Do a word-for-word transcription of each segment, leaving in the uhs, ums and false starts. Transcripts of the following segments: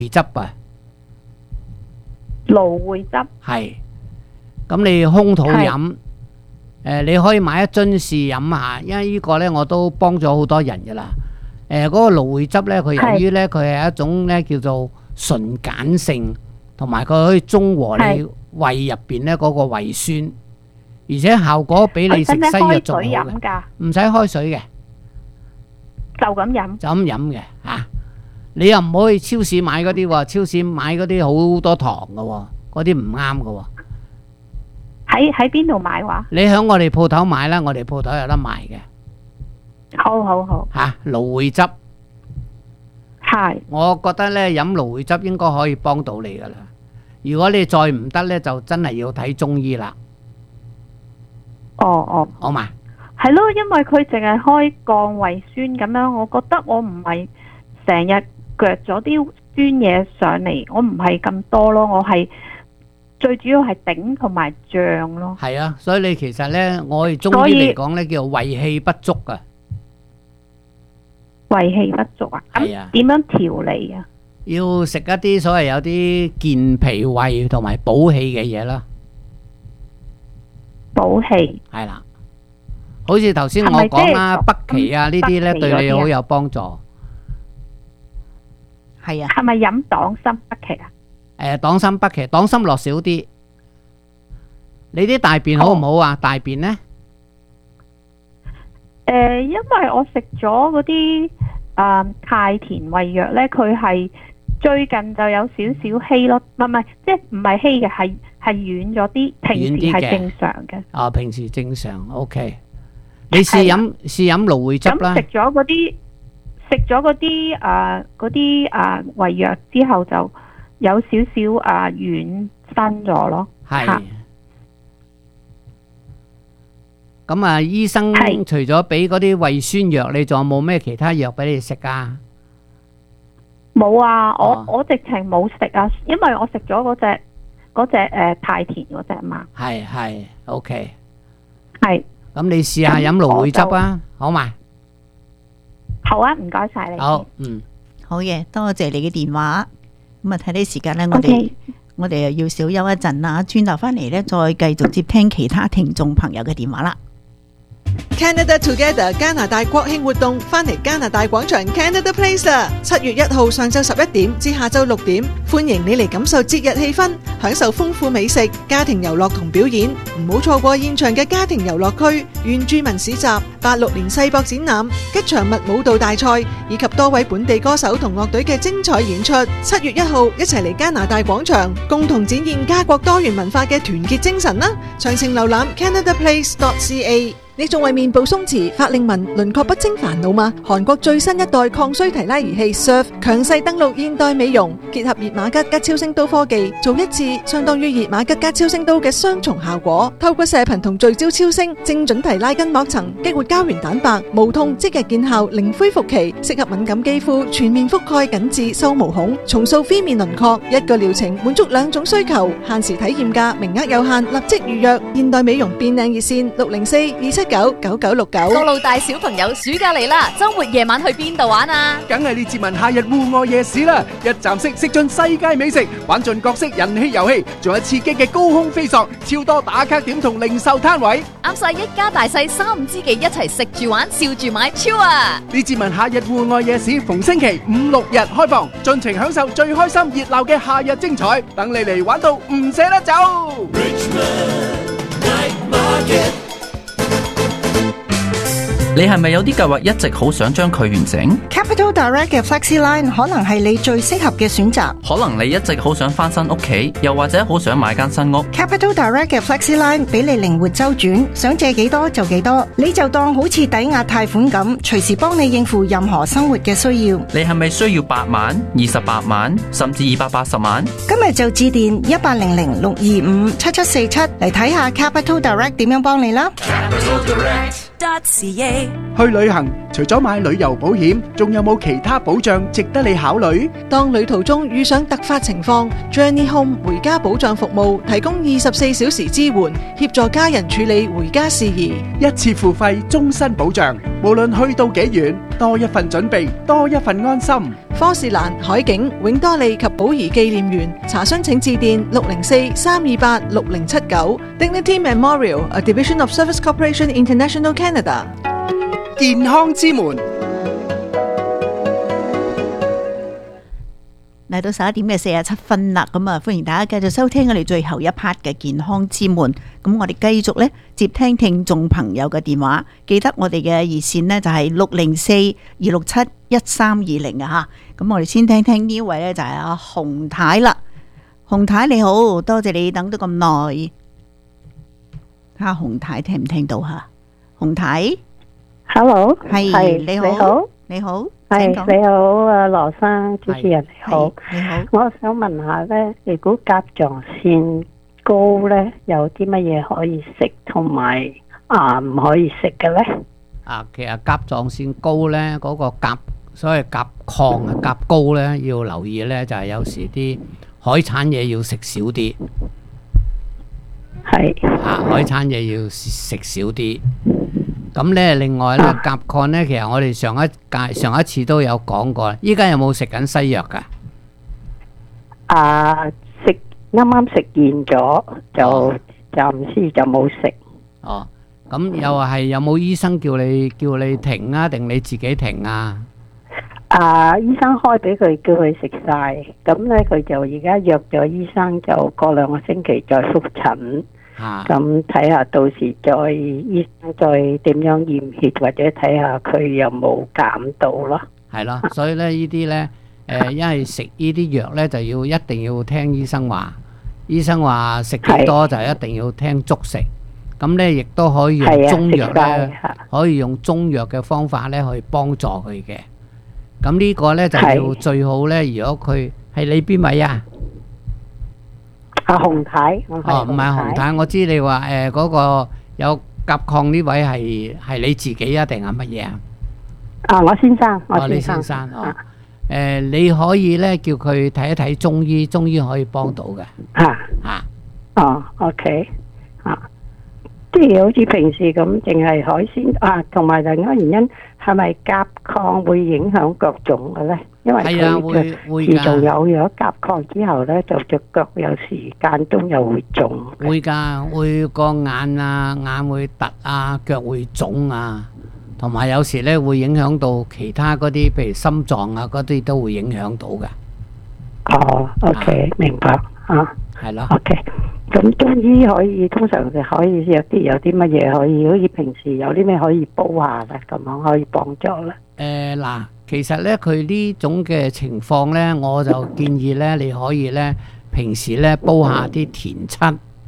汁啊， 蘆薈汁係。咁你空肚係飲，誒你可以買一樽試飲下，因為呢個呢我都幫咗好多人噶啦。誒嗰個蘆薈汁呢，佢由於呢佢係一種呢叫做純鹼性，同埋佢可以中和你係胃入邊呢嗰個胃酸，而且效果比你食西藥仲好使唔使開水飲嘅， 㗎？ 唔使開水嘅， 就咁飲。 就咁飲嘅嚇。你又唔好去超市買嗰啲喎，超市買嗰啲好多糖嘅喎，嗰啲唔啱嘅喎。 喺喺邊度買話？ 你喺我哋鋪頭買啦，我哋鋪頭有得賣嘅好好好， 嚇。蘆薈汁， 係我覺得呢飲蘆薈汁應該可以幫到你噶啦。如果你再唔得呢，就真係要睇中醫啦， 哦哦， 好嘛？ 係咯，因為佢淨係開降胃酸咁樣，我覺得我唔係成日腳咗啲酸嘢上嚟，我唔係咁多咯，我係最主要係頂同埋脹咯。 係啊，所以你其實呢，我哋中醫嚟講呢，叫胃氣不足啊。 胃氣不足啊？ 係啊咁點樣調理啊？ 要食一啲所謂有啲健脾胃同埋補氣嘅嘢啦， 補氣係啦。好似頭先我係咪即係講啦，北芪啊呢啲呢北芪嗰啲啊對你好有幫助。 係啊， 係咪飲黨參北芪啊？ 誒，黨參北芪，黨參落少啲。你啲大便好唔好啊？大便呢？ 誒、因為我食咗嗰啲誒太田胃藥咧，佢係最近就有少少稀咯，唔係唔係，即係唔係稀嘅，係係軟咗啲，平時軟啲嘅係正常嘅。 啊，平時正常，OK。你試飲試飲蘆薈汁啦咁食。咗嗰啲食咗嗰啲誒嗰啲誒胃藥之後，就有少少誒軟身咗咯。 係嚇。 咁啊，醫生係除咗俾嗰啲胃酸藥，你仲有冇咩其他藥俾你食啊？ 冇啊，我、 哦我直情冇食啊，因為我食咗嗰隻嗰隻誒太田嗰隻嘛。 係係，OK。 係咁你試下飲蘆薈汁啊，好嘛？ 好啊，唔該晒你。 好，嗯， 好嘅，多謝你嘅電話。咁啊，睇啲時間呢，我哋 OK。 我哋又要小休一陣啦，轉頭翻嚟呢，再繼續接聽其他聽眾朋友嘅電話啦。 Canada Together 加拿大國慶活動翻嚟加拿大廣場 Canada Place 啦！七月一號上晝十一點至下晝六點，歡迎你嚟感受節日氣氛，享受豐富美食、家庭遊樂同表演。唔好錯過現場嘅家庭遊樂區、原住民市集、八六年世博展覽、吉祥物舞蹈大賽以及多位本地歌手同樂隊嘅精彩演出。七月一號一齊嚟加拿大廣場，共同展現家國多元文化嘅團結精神啦！詳情瀏覽 canada place dot c a。你仲為面部鬆弛、法令紋、輪廓不清煩惱嗎？韓國最新一代抗衰提拉儀器 S U R F 強勢登陸現代美容，結合熱瑪吉加超聲刀科技，做一次相當於熱瑪吉加超聲刀嘅雙重效果。透過射頻同聚焦超聲，精準提拉筋膜層，激活膠原蛋白，無痛即日見效，零恢復期，適合敏感肌膚，全面覆蓋緊致收毛孔，重塑非面輪廓。一個療程滿足兩種需求，限時體驗價，名額有限，立即預約。現代美容變靚熱線六零四二七九九九六九。 各路大小朋友暑假嚟啦，周末夜晚去邊度玩啊？ 梗係列治文夏日戶外夜市啦！一站式食盡世界美食，玩盡各式人氣遊戲，仲有刺激嘅高空飛索，超多打卡點同零售攤位。 啱晒一家大細三五知己一齊食住玩，笑住買，超啊！ 列治文夏日戶外夜市逢星期五六日開放，盡情享受最開心熱鬧嘅夏日精彩，等你嚟玩到唔捨得走。 你係咪有啲計劃一直好想將佢完成？ Capital Direct 嘅 FlexiLine 可能係你最適合嘅選擇。 可能你一直好想翻新屋企，又或者好想買間新屋。 Capital Direct 嘅 FlexiLine 俾你靈活周轉，想借幾多就幾多，你就當好似抵押貸款咁，隨時幫你應付任何生活嘅需要。 你係咪需要八萬、二十八萬，甚至二百八十萬？ 今日就致電一八零零六二五七七四七嚟睇下 Capital Direct 點樣幫你啦。 Capital Direct dot C A 去旅行除咗買旅遊保險，仲有冇其他保障值得你考慮？ 當旅途中遇上突發情況 ，Journey Home 回家保障服務提供二十四小時支援，協助家人處理回家事宜， 一次付費，終身保障。無論去到幾遠，多一份準備，多一份安心。 科士蘭、海景、永多利及寶儀紀念園查詢請致電六零四三二八六零七九。Dignity Memorial, a division of Service Corporation International Canada。 健康之門嚟到十一點嘅四十七分啦，咁啊歡迎大家繼續收聽我哋最後一 part 嘅健康之門。咁我哋繼續咧接聽聽眾朋友嘅電話，記得我哋嘅熱線呢就係六零四二六七一三二零啊吓。咁我哋先聽聽呢位咧就係阿洪太啦。洪太你好，多謝你等咗咁耐。睇下洪太聽唔聽到吓？洪太 ，Hello， 係你好，你好，你好。 係你好啊，羅生主持人你好， 你好。 我想問下咧，如果甲狀腺高咧，有啲乜嘢可以食，同埋啊唔可以食嘅咧？ 啊，其實甲狀腺高咧，嗰個甲，所謂甲亢啊、甲高咧，要留意咧，就係有時啲海產嘢要食少啲。 係啊，海產嘢要食少啲。咁咧，另外咧，甲亢咧，其實我哋上一屆上一次都有講過，依家有冇食緊西藥噶？ 啊，食啱啱食完咗，就暫時就冇食。 哦，咁又係有冇醫生叫你叫你停啊，定你自己停啊？ 啊，醫生開俾佢叫佢食晒，咁咧佢就而家約咗醫生，就過兩個星期再復診。咁睇下到時再醫生再點樣驗血，或者睇下佢有冇減到咯。 係咯，所以咧呢啲咧，誒，因為食呢啲藥咧就要一定要聽醫生話，醫生話食幾多就一定要聽足食。咁咧亦都可以用中藥咧，可以用中藥嘅方法咧去幫助佢嘅。咁呢個咧就要最好咧，如果佢係你邊位啊？ 阿洪太， 哦，唔係洪太，我知你話誒嗰個有甲亢呢位係係你自己啊，定係乜嘢啊？ 啊，我先生，我哦，你先生哦，誒，你可以咧叫佢睇一睇中醫，中醫可以幫到嘅。 嚇嚇， 哦 ，OK，嚇，即係好似平時咁，淨係海鮮啊，同埋另一個原因係咪甲亢會影響腳腫嘅咧？因為佢自從有咗甲亢之後咧，就隻腳有時間都又會腫。 會㗎，會個眼啊，眼會突啊，腳會腫啊，同埋有時咧會影響到其他嗰啲，譬如心臟啊嗰啲都會影響到嘅。 哦 ，OK，明白啊。 係咯。 OK，咁中醫可以通常就可以有啲有啲乜嘢可以，好似平時有啲咩可以煲下咧，咁樣可以幫助咧。 誒嗱。其實咧，佢呢種嘅情況咧，我就建議咧，你可以咧，平時咧煲下啲田七，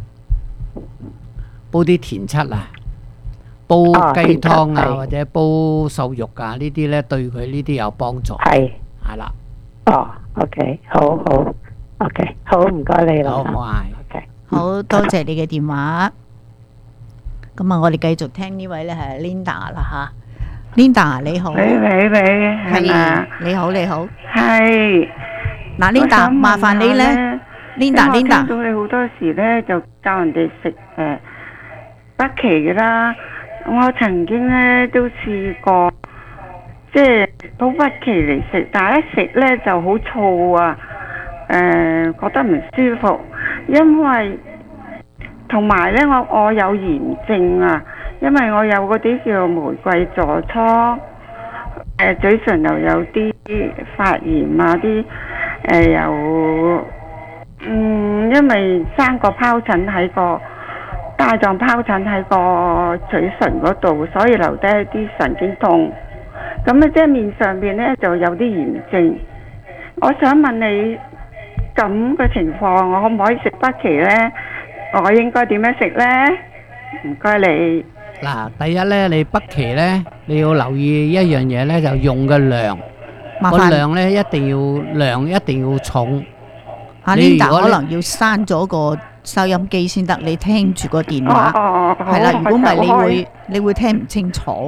煲啲田七啊，煲雞湯啊，或者煲瘦肉啊，呢啲咧對佢呢啲有幫助。 係係啦。 哦 ，OK，好好 ，OK，好，唔該你啦。 好，唔該。 OK， 好多謝你嘅電話。咁啊，我哋繼續聽呢位咧係 Linda 啦嚇。Linda 你好， 喂喂喂，係嘛？ 你好你好， 係。 嗱 Linda，麻煩你咧 ，Linda Linda， 聽到你好多時咧就教人哋食誒北芪嘅啦，我曾經咧都試過，即係煲北芪嚟食，但係一食咧就好燥啊，誒覺得唔舒服，因為同埋咧我我有炎症啊。因為我有嗰啲叫玫瑰痤瘡，誒嘴唇又有啲發炎啊，啲誒又嗯，因為生個疱疹喺個帶狀疱疹喺個嘴唇嗰度，所以留低一啲神經痛。咁咧即係面上邊咧就有啲炎症。我想問你咁嘅情況，我可唔可以食北芪咧？我應該點樣食咧？唔該你。 嗱，第一咧，你北芪咧，你要留意一樣嘢咧，就用嘅量，個量咧一定要量一定要重。 阿 Linda 可能要閂咗個收音機先得，你聽住個電話，係啦，如果唔係你會你會聽唔清楚嘅。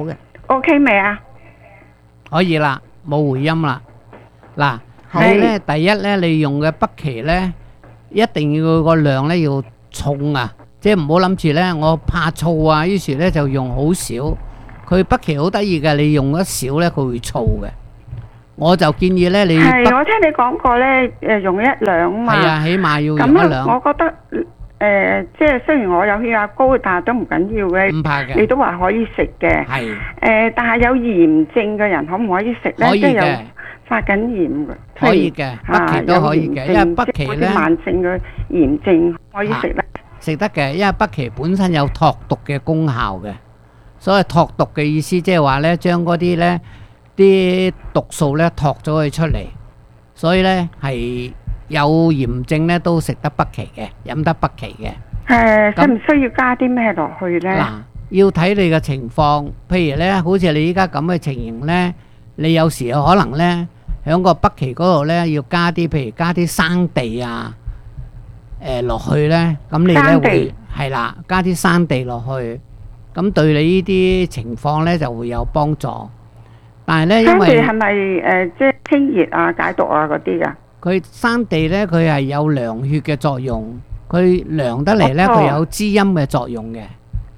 OK 未啊？ 可以啦，冇回音啦。嗱， 係你咧第一咧，你用嘅北芪咧，一定要個量咧要重啊，即係唔好諗住咧，我怕燥啊，於是咧就用好少。佢北芪好得意嘅，你用得少咧，佢會燥嘅。我就建議咧，你係我聽你講過咧，誒用一兩嘛。 係啊，起碼要用一咁兩。 我覺得誒，即係雖然我有血壓高，但係都唔緊要嘅。 唔怕嘅。 你都話可以食嘅。 係。 誒，但係有炎症嘅人可唔可以食咧？ 可以嘅。 即係有發緊炎嘅。 可以嘅，北芪都可以嘅，因為北芪咧。 慢性嘅炎症可以食咧。 食得嘅，因為北芪本身有托毒嘅功效嘅。所謂托毒嘅意思，即係話咧，將嗰啲咧。啲毒素咧托咗佢出嚟，所以咧係有炎症咧都食得北芪嘅，飲得北芪嘅。 誒，需唔需要加啲咩落去咧？ 嗱，要睇你嘅情況，譬如咧，好似你依家咁嘅情形咧，你有時有可能咧，喺個北芪嗰度咧要加啲，譬如加啲生地啊，誒落去咧，咁你咧會係啦，加啲生地落去，咁對你呢啲情況咧就會有幫助。但係咧，因為生地係咪誒即係清熱啊、解毒啊嗰啲噶？ 佢生地咧，佢係有涼血嘅作用，佢涼得嚟咧，佢有滋陰嘅作用嘅。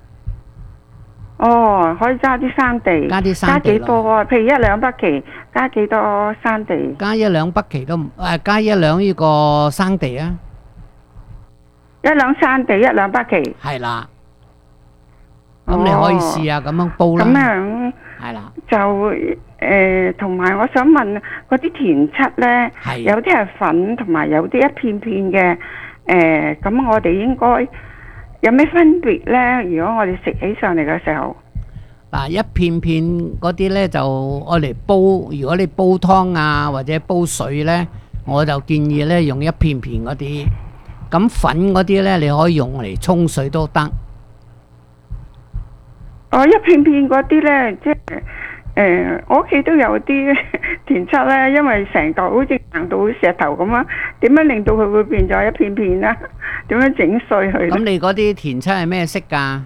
哦，可以加啲生地， 加啲生地加幾多啊？譬如一兩北芪，加幾多生地？ 加一兩北芪都唔誒，加一兩呢個生地啊！ 一兩生地，一兩北芪。 係啦。咁你可以試下咁樣煲啦。 咁樣。 係啦， 就誒，同埋我想問嗰啲田七咧，有啲係粉，同埋有啲一片片嘅，誒，咁我哋應該有咩分別咧？如果我哋食起上嚟嘅時候， 嗱，一片片嗰啲咧就愛嚟煲，如果你煲湯啊或者煲水咧，我就建議咧用一片片嗰啲，咁粉嗰啲咧你可以用嚟沖水都得。 哦，一片片嗰啲咧，即係誒，我屋企都有啲田七咧，因為成嚿好似硬到石頭咁啊，點樣令到佢會變咗一片片咧？點樣整碎佢？ 咁你嗰啲田七係咩色㗎？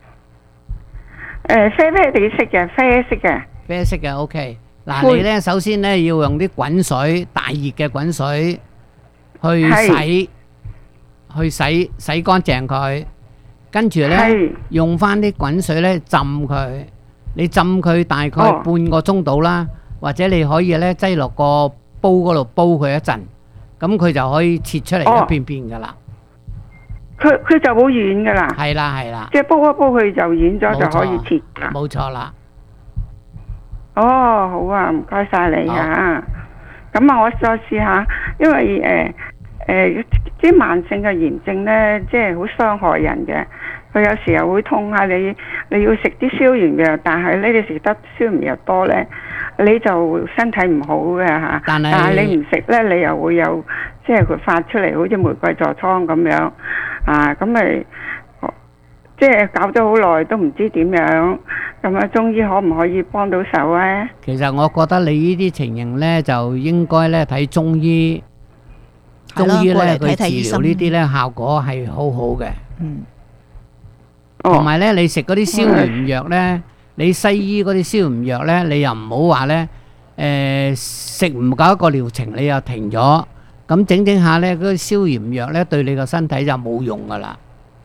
誒，啡啡地色嘅，啡色嘅。 啡色嘅 OK。嗱，你咧首先咧要用啲滾水，大熱嘅滾水去洗，去洗洗乾淨佢。跟住咧，用翻啲滾水咧浸佢，你浸佢大概半個鐘到啦，或者你可以咧擠落個煲嗰度煲佢一陣，咁佢就可以切出嚟一片片噶啦。 佢佢就好軟噶啦。 係啦係啦。 即係煲一煲佢就軟咗就可以切啦。 冇錯啦。 哦，好啊，唔該晒你啊。咁啊，我再試下，因為誒誒啲慢性嘅炎症咧，即係好傷害人嘅。佢有時候會痛下你，你要食啲消炎藥，但係咧你食得消炎藥多咧，你就身體唔好嘅嚇。但係你唔食咧，你又會有即係佢發出嚟，好似玫瑰痤瘡咁樣啊！咁咪即係搞咗好耐都唔知點樣。咁啊，中醫可唔可以幫到手咧？ 其實我覺得你呢啲情形咧，就應該咧睇中醫。中醫咧佢治療呢啲咧效果係好好嘅。 嗯。 同埋咧，你食嗰啲消炎藥咧，你西醫嗰啲消炎藥咧，你又唔好話咧，誒食唔夠一個療程，你又停咗，咁整整下咧，嗰啲消炎藥咧對你個身體就冇用噶啦。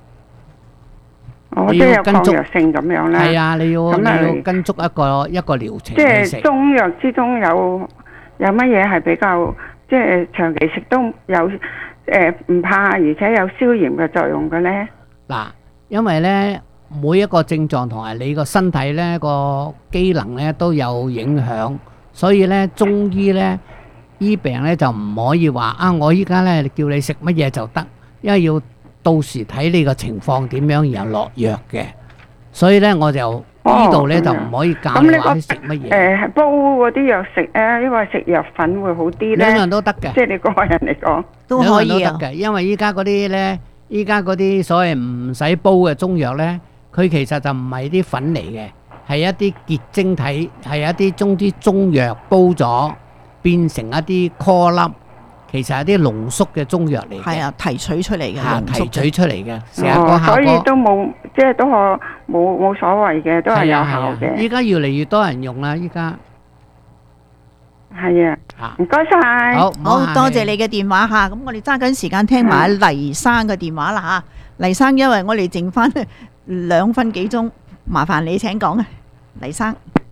哦，即係有抗藥性咁樣咧。 係啊，你要你要跟足一個一個療程去食。 即係中藥之中有有乜嘢係比較即係長期食都有誒唔怕，而且有消炎嘅作用嘅咧？ 嗱。因為咧每一個症狀同埋你個身體咧個機能咧都有影響，所以咧中醫咧醫病咧就唔可以話啊我依家咧叫你食乜嘢就得，因為要到時睇你個情況點樣然後落藥嘅，所以咧我就呢度咧就唔可以教你話食乜嘢。 誒煲嗰啲藥食咧，因為食藥粉會好啲咧。 兩樣都得嘅， 即係你個人嚟講都可以啊。因為依家嗰啲咧。依家嗰啲所謂唔使煲嘅中藥呢，佢其實就唔係啲粉嚟嘅，係一啲結晶體，係一啲中啲中藥煲咗變成一啲顆粒，其實係啲濃縮嘅中藥嚟嘅。 係啊，提取出嚟嘅， 提取出嚟嘅，成日哦， 個效果。 所以都冇，即係都可冇冇所謂嘅，都係有效嘅。 依家越嚟越多人用啦，依家係啊，唔該晒。 好， 好多謝你嘅電話嚇。咁我哋揸緊時間聽埋黎生嘅電話啦嚇。黎生，因為我哋剩翻兩分幾鐘，麻煩你請講啊，黎生。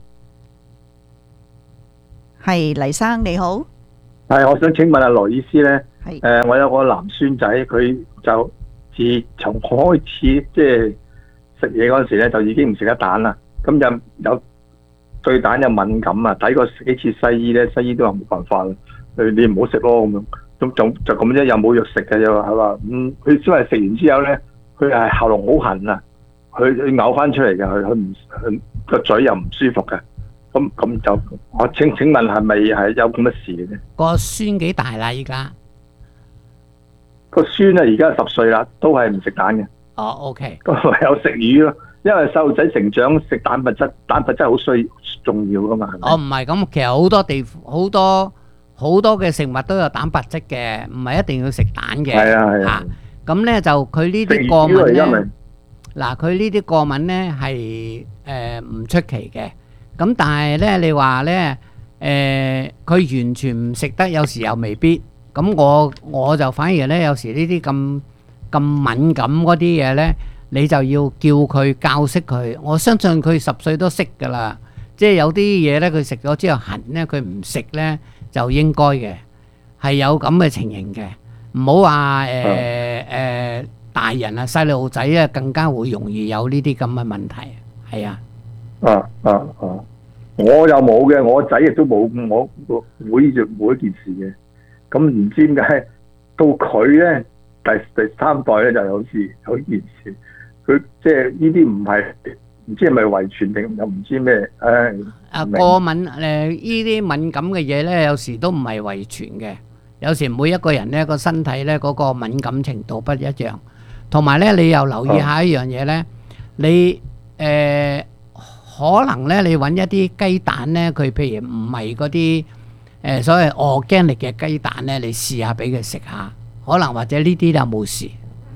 係黎生你好。 係，我想請問阿羅醫師咧， 係誒，我有個男孫仔，佢就自從開始即係食嘢嗰陣時咧，就已經唔食得蛋啦。咁就有對蛋有敏感啊，睇過幾次西醫咧，西醫都話冇辦法，佢你唔好食咯咁樣，咁就就咁啫，又冇藥食嘅，又係話咁，佢先係食完之後咧，佢係喉嚨好痕啊，佢佢嘔翻出嚟嘅，佢佢唔佢個嘴又唔舒服嘅。咁咁就我請請問係咪係有咁嘅事嘅咧？ 個孫幾大啦？依家個孫啊，而家十歲啦，都係唔食蛋嘅。 哦 ，OK。 都唯有食魚咯，因為細路仔成長食蛋白質，蛋白質好需重要噶嘛。係咪？ 哦，唔係咁，其實好多地好多好多嘅食物都有蛋白質嘅，唔係一定要食蛋嘅。 係啊係啊。 咁咧就佢呢啲過敏咧， 食魚嚟㗎咪嗱佢呢啲過敏咧係誒唔出奇嘅。咁但係咧，你話咧，誒佢完全唔食得，有時又未必。咁我我就反而咧，有時呢啲咁咁敏感嗰啲嘢咧，你就要叫佢教識佢。我相信佢十歲都識㗎啦。即係有啲嘢咧，佢食咗之後痕咧，佢唔食咧就應該嘅，係有咁嘅情形嘅。唔好話誒誒大人啊細路仔啊，更加會容易有呢啲咁嘅問題。係啊。 啊啊啊！我又冇嘅，我仔亦都冇，我我每日每一件事嘅。咁唔知點解到佢咧第第三代咧就有事有件事，佢即係呢啲唔係唔知係咪遺傳定又唔知咩？唉， 啊過敏誒呢啲敏感嘅嘢咧，有時都唔係遺傳嘅。有時每一個人咧個身體咧嗰個敏感程度不一樣，同埋咧你又留意下一樣嘢咧，你誒。可能咧，你揾一啲雞蛋咧，佢譬如唔係嗰啲誒所謂organic嘅雞蛋咧，你試下俾佢食下，可能或者呢啲就冇事。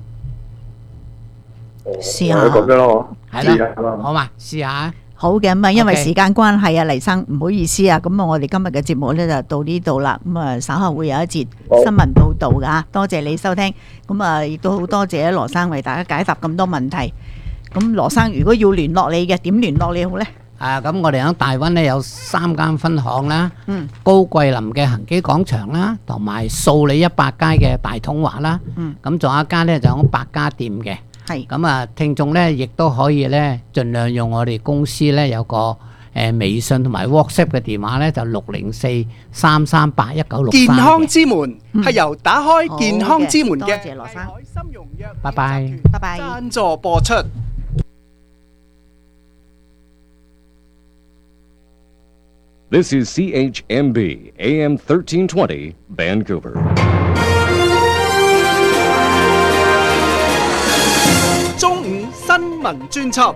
試下咁樣咯， 係咯，好嘛，試下。 好嘅，咁啊，因為時間關係啊，黎生唔好意思啊，咁啊，我哋今日嘅節目咧就到呢度啦。咁啊，稍後會有一節新聞報導㗎，多謝你收聽。咁啊，亦都好多謝羅生為大家解答咁多問題。咁羅生如果要聯絡你嘅，點聯絡你好呢？ 啊，咁我哋喺大灣咧有三間分行啦， 嗯， 高桂林嘅恒基廣場啦，同埋數理一百街嘅大統華啦， 嗯， 咁仲有一間咧就喺百家店嘅， 係， 咁啊聽眾咧亦都可以咧盡量用我哋公司咧有個誒微信同埋 WhatsApp 嘅電話咧就六零四三三八一九六三。 健康之門係由打開健康之門嘅多謝羅生， 拜拜， 拜拜， 贊助播出。 This is C H M B A M thirteen twenty Vancouver. 中午新聞專輯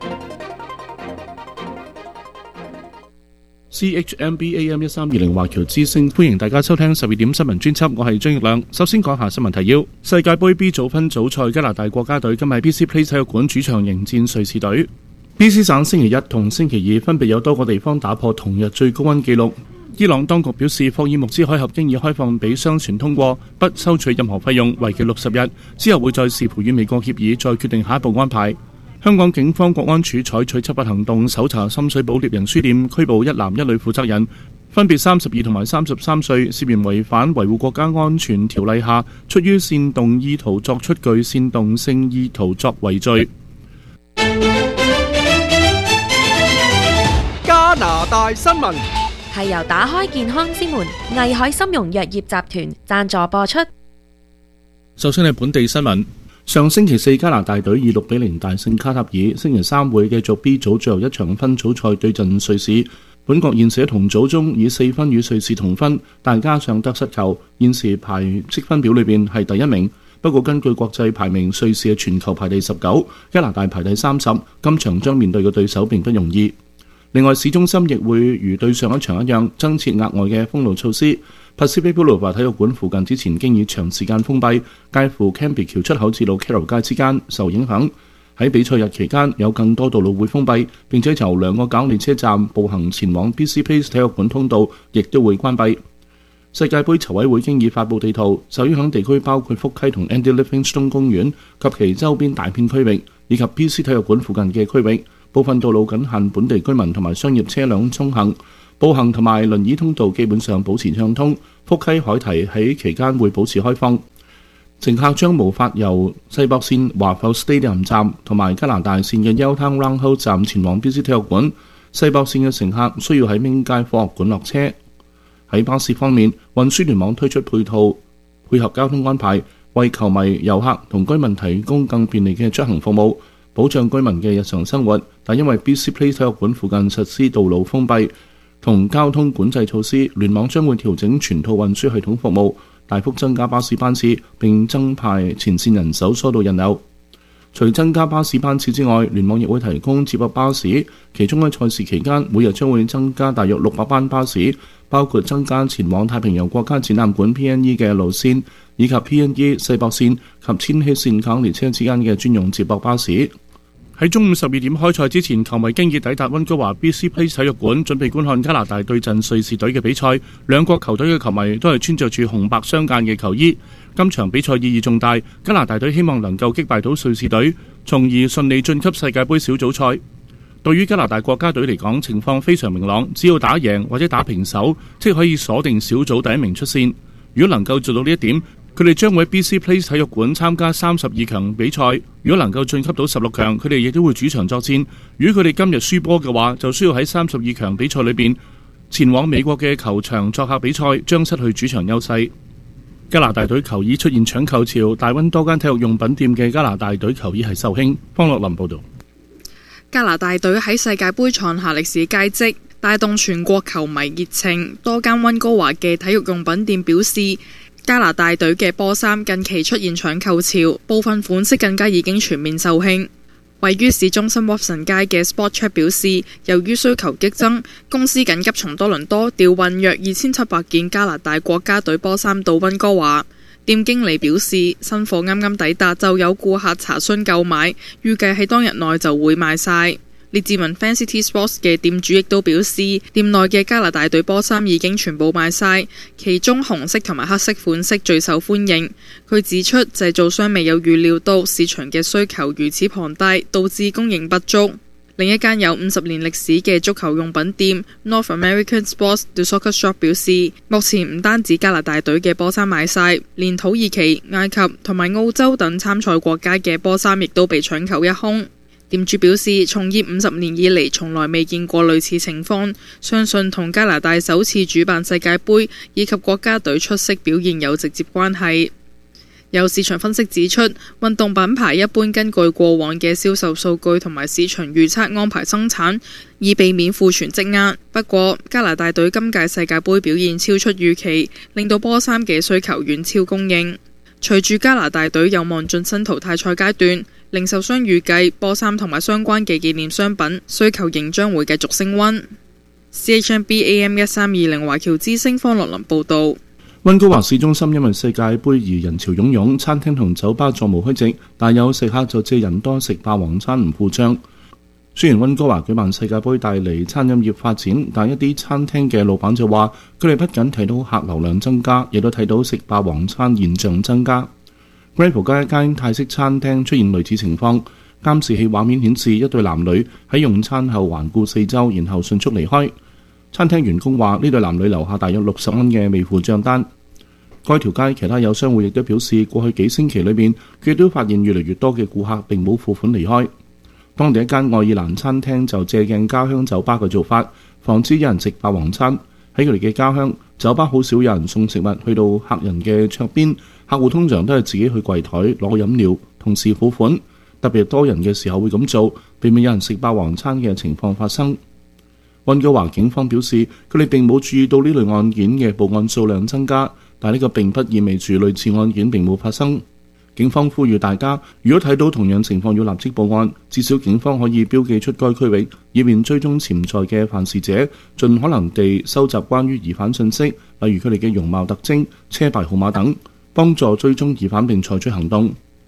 C H M B A M 一三二零華僑之聲，歡迎大家收聽十二點新聞專輯，我係張奕亮。首先講下新聞提要：世界盃 B 組分組賽，加拿大國家隊今日喺 B C Place 體育館主場迎戰瑞士隊。B C 省星期一同星期二分別有多個地方打破同日最高溫紀錄。伊朗當局表示，霍爾木茲海峽經已開放俾商船通過，不收取任何費用，為期六十日。之後會再視乎與美國協議，再決定下一步安排。香港警方國安處採取緝捕行動，搜查深水埗獵人書店，拘捕一男一女負責人，分別三十二同埋三十三歲，涉嫌違反維護國家安全條例下出於煽動意圖作出具煽動性意圖作為罪。 加拿大新聞係由打開健康之門藝海參茸藥業集團贊助播出。 首先係本地新聞。上星期四加拿大隊以六比零大勝卡塔爾，星期三會繼續 B 組最後一場分組賽對陣瑞士。本國現時喺同組中以四分與瑞士同分，但加上得失球，現時排積分表裏邊係第一名。不過根據國際排名，瑞士係全球排第十九，加拿大排第三十。今場將面對嘅對手並不容易。另外，市中心亦會如對上一場一樣增設額外嘅封路措施。Pacific Boulevard 體育館附近之前經已長時間封閉，介乎 Cambie 橋出口至到 Carroll 街之間受影響。 喺比賽日期間，有更多道路會封閉，並且由兩個搞列車站步行前往 B C Place 體育館通道，亦都會關閉。世界盃籌委會經已發布地圖，受影響地區包括福溪同 Andy Livingstone 公園及其周邊大片區域，以及 B C 體育館附近嘅區域。部分道路僅限本地居民同埋商業車輛通行，步行同埋輪椅通道基本上保持暢通。福溪海堤喺期間會保持開放。乘客將無法由西北線華埠 Stadium 站同埋加拿大線嘅 Yaletown Roundhouse 站前往 B C 體育館。西北線嘅乘客需要喺明街科學館落車。喺巴士方面，運輸聯網推出配套配合交通安排，為球迷、遊客同居民提供更便利嘅出行服務，保障居民嘅日常生活。但因為 B C Place 體育館附近實施道路封閉同交通管制措施，聯網將會調整全套運輸系統服務，大幅增加巴士班次，並增派前線人手疏導人流。除增加巴士班次之外，聯網亦會提供接駁巴士，其中喺賽事期間，每日將會增加大約六百班巴士，包括增加前往太平洋國家展覽館 P N E 嘅路線，以及 P N E 西北線及千禧線港列車之間嘅專用接駁巴士。喺中午十二點開賽之前，球迷經已抵達溫哥華 B C Place 體育館，準備觀看加拿大對陣瑞士隊嘅比賽。兩國球隊嘅球迷都係穿着住紅白相間嘅球衣。今場比賽意義重大，加拿大隊希望能夠擊敗到瑞士隊，從而順利晉級世界盃小組賽。對於加拿大國家隊嚟講，情況非常明朗，只要打贏或者打平手，即可以鎖定小組第一名出線。如果能夠做到呢一點，佢哋將會喺 B C Place 體育館參加三十二強比賽。如果能夠晉級到十六強，佢哋亦都會主場作戰。如果佢哋今日輸波嘅話，就需要喺三十二強比賽裏邊前往美國嘅球場作客比賽，將失去主場優勢。加拿大隊球衣出現搶購潮，大溫多間體育用品店嘅加拿大隊球衣係售罄。方樂林報導。 加拿大隊喺世界盃創下歷史佳績，帶動全國球迷熱情。多間溫哥華嘅體育用品店表示，加拿大隊嘅波衫近期出現搶購潮，部分款式更加已經全面售罄。位於市中心 Watson 街嘅 Sport Chek 表示，由於需求激增，公司緊急從多倫多調運約二千七百件加拿大國家隊波衫到溫哥華。店經理表示，新貨啱啱抵達就有顧客查詢購買，預計喺當日內就會賣晒。列治文 Fan City Sports 嘅店主亦都表示，店內嘅加拿大隊波衫已經全部賣晒，其中紅色同埋黑色款式最受歡迎。佢指出，製造商未有預料到市場嘅需求如此龐大，導致供應不足。另一間有五十年歷史嘅足球用品店 North American Sports The Soccer Shop 表示，目前唔單止加拿大隊嘅波衫賣晒，連土耳其、埃及同埋澳洲等參賽國家嘅波衫亦都被搶購一空。店主表示，從業五十年以嚟，從來未見過類似情況，相信同加拿大首次主辦世界盃以及國家隊出色表現有直接關係。有市場分析指出，運動品牌一般根據過往嘅銷售數據同埋市場預測安排生產，以避免庫存積壓。不過，加拿大隊今屆世界盃表現超出預期，令到波衫嘅需求遠超供應。隨住加拿大隊有望晉身淘汰賽階段，零售商預計波衫同埋相關嘅紀念商品需求仍將會繼續升溫。C H M B A M 一三二零華僑之聲方樂林報導。 溫哥華市中心因為世界盃而人潮湧湧，餐廳同酒吧座無虛席，但有食客就借人多食霸王餐唔付帳。雖然溫哥華舉辦世界盃帶嚟餐飲業發展，但一啲餐廳嘅老闆就話，佢哋不僅睇到客流量增加，亦都睇到食霸王餐現象增加。Grapeville 街一間泰式餐廳出現類似情況，監視器畫面顯示一對男女喺用餐後環顧四周，然後迅速離開。餐廳員工話，呢對男女留下大約六十蚊嘅未付帳單。該條街其他有商戶亦都表示，過去幾星期裏面，佢都發現越嚟越多嘅顧客並冇付款離開。當地一間愛爾蘭餐廳就借鏡家鄉酒吧嘅做法，防止有人食霸王餐。喺佢哋嘅家鄉，酒吧好少有人送食物去到客人嘅桌邊，客戶通常都係自己去櫃台攞飲料，同時付款。特別多人嘅時候會咁做，避免有人食霸王餐嘅情況發生。溫哥華警方表示，佢哋並冇注意到呢類案件嘅報案數量增加，但呢個並不意味住類似案件並冇發生。警方呼籲大家，如果睇到同樣情況要立即報案，至少警方可以標記出該區域，以便追蹤潛在嘅犯事者，盡可能地收集關於疑犯信息，例如佢哋嘅容貌特徵、車牌號碼等，幫助追蹤疑犯並採取行動。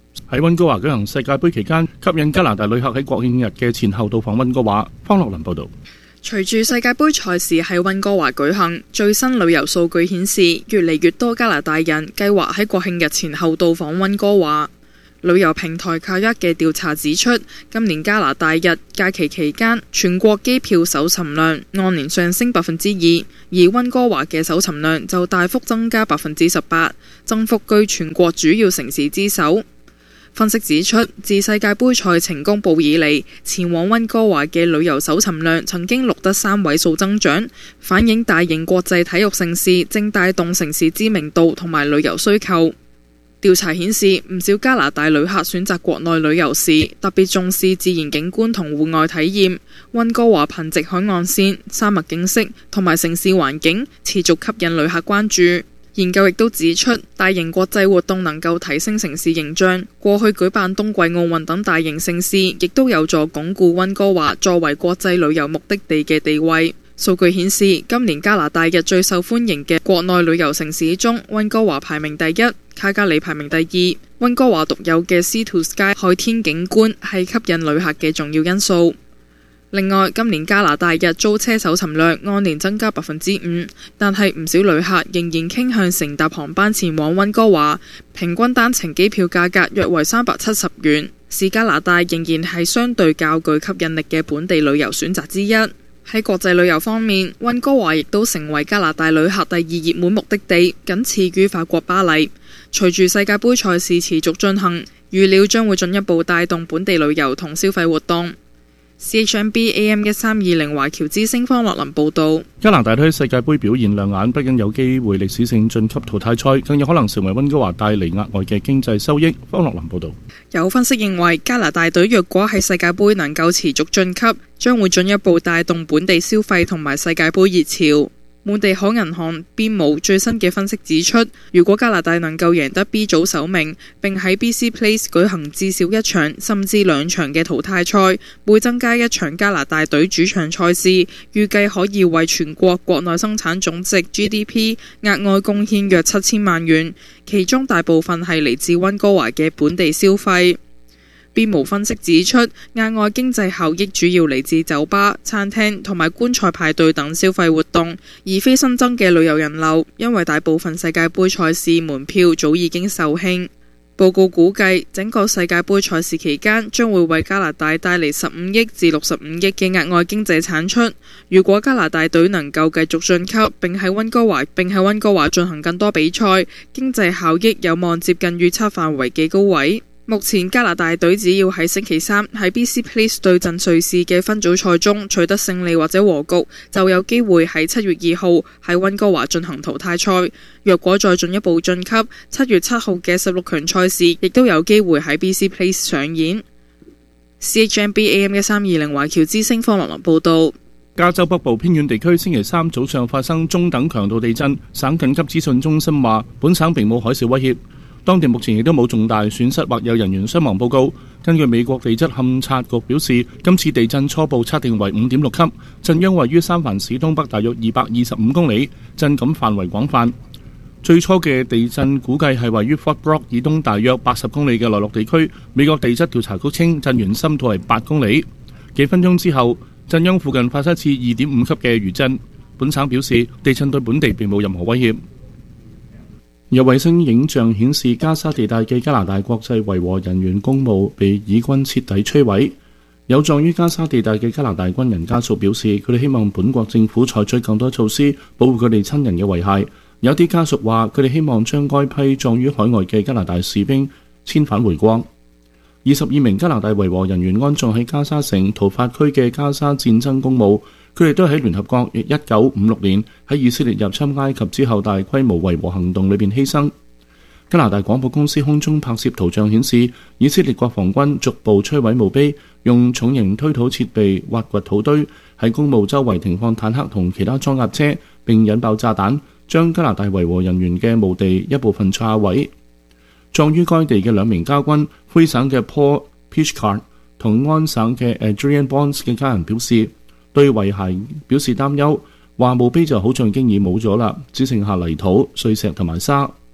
喺溫哥華舉行世界盃期間，吸引加拿大旅客喺國慶日嘅前後到訪溫哥華。方樂林報導。 隨住世界盃賽事喺溫哥華舉行，最新旅遊數據顯示，越嚟越多加拿大人計劃喺國慶日前後到訪溫哥華。旅遊平台卡一嘅調查指出，今年加拿大日假期期間，全國機票搜尋量按年上升百分之二，而溫哥華嘅搜尋量就大幅增加百分之十八，增幅居全國主要城市之首。分析指出，自世界盃賽程公佈以嚟，前往溫哥華嘅旅遊搜尋量曾經錄得三位數增長，反映大型國際體育盛事正帶動城市知名度同埋旅遊需求。調查顯示，唔少加拿大旅客選擇國內旅遊時，特別重視自然景觀同戶外體驗。溫哥華貧瘠海岸線、山脈景色同埋城市環境持續吸引旅客關注。研究亦都指出，大型國際活動能夠提升城市形象。過去舉辦冬季奧運等大型盛事，亦都有助鞏固溫哥華作為國際旅遊目的地嘅地位。數據顯示，今年加拿大日最受歡迎嘅國內旅遊城市中，溫哥華排名第一，卡加里排名第二。溫哥華獨有嘅 Sea to Sky 海天景觀係吸引旅客嘅重要因素。另外，今年加拿大日租車搜尋量按年增加百分之五，但係唔少旅客仍然傾向乘搭航班前往溫哥華，平均單程機票價格約為三百七十元，是加拿大仍然係相對較具吸引力嘅本地旅遊選擇之一。喺國際旅遊方面，溫哥華亦都成為加拿大旅客第二熱門目的地，僅次於法國巴黎。隨住世界盃賽事持續進行，預料將會進一步帶動本地旅遊同消費活動。C H M B A M 一三二零華僑之聲方樂林報導。 加拿大隊世界盃表現亮眼，不僅有機會歷史性晉級淘汰賽，更有可能成為溫哥華帶嚟額外嘅經濟收益。方樂林報導。 有分析認為，加拿大隊若果喺世界盃能夠持續晉級，將會進一步帶動本地消費同埋世界盃熱潮。本地可銀行 B M O 最新嘅分析指出，如果加拿大能夠贏得 B 組首名，並喺 B C Place 舉行至少一場甚至兩場嘅淘汰賽，會增加一場加拿大隊主場賽事，預計可以為全國國內生產總值 G D P 額外貢獻約七千萬元，其中大部分係嚟自溫哥華嘅本地消費。B M O 分析指出，額外經濟效益主要嚟自酒吧、餐廳同埋觀賽派對等消費活動，而非新增嘅旅遊人流，因為大部分世界盃賽事門票早已經售罄。報告估計，整個世界盃賽事期間將會為加拿大帶嚟十五億至六十五億嘅額外經濟產出。如果加拿大隊能夠繼續晉級，並喺溫哥華並喺溫哥華進行更多比賽，經濟效益有望接近預測範圍嘅高位。目前加拿大隊只要喺星期三喺 B C Place 對陣瑞士嘅分組賽中取得勝利或者和局，就有機會喺七月二號喺溫哥華進行淘汰賽。若果再進一步晉級，七月七號嘅十六強賽事亦都有機會喺 B C Place 上演。C H M B A M 一三二零華僑之聲方樂林報道。 加州北部偏遠地區星期三早上發生中等強度地震，省緊急資訊中心話本省並冇海嘯威脅。當地目前亦都冇重大損失或有人員傷亡報告。根據美國地質勘察局表示，今次地震初步測定為五點六級，震央位於三藩市東北大約二百二十五公里，震感範圍廣泛。最初嘅地震估計係位於 Fort Bragg 以東大約八十公里嘅內陸地區。美國地質調查局稱震源深度係八公里。幾分鐘之後，震央附近發生一次二點五級嘅餘震。本省表示，地震對本地並冇任何威脅。有衛星影像顯示，加沙地帶嘅加拿大國際維和人員公墓被以軍徹底摧毀。有葬於加沙地帶嘅加拿大軍人家屬表示，佢哋希望本國政府採取更多措施保護佢哋親人嘅遺骸。有啲家屬話，佢哋希望將該批葬於海外嘅加拿大士兵遷返回國。二十二名加拿大維和人員安葬喺加沙城圖法區嘅加沙戰爭公墓。佢哋都喺聯合國一九五六年喺以色列入侵埃及之後大規模維和行動裏邊犧牲。加拿大廣播公司空中拍攝圖像顯示，以色列國防軍逐步摧毀墓碑，用重型推土設備挖掘土堆，喺公墓周圍停放坦克同其他裝甲車，並引爆炸彈，將加拿大維和人員嘅墓地一部分炸毀。葬於該地嘅兩名家軍，魁省嘅 Paul Pichard 同安省嘅 Adrian Bonds 嘅家人表示，對遺骸表示擔憂，話墓碑就好像經已冇咗啦，只剩下泥土、碎石同埋沙。